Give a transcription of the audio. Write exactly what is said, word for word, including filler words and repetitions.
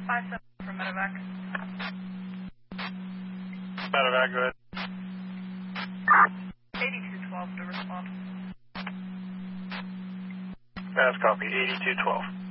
five seven for medevac. Medevac, go ahead. eighty-two twelve to respond. Fast copy, eighty-two twelve.